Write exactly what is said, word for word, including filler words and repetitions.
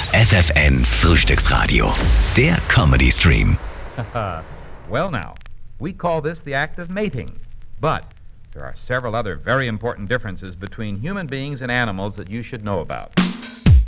F F N Frühstücksradio. Der Comedy Stream. Well now, we call this the act of mating. But there are several other very important differences between human beings and animals that you should know about.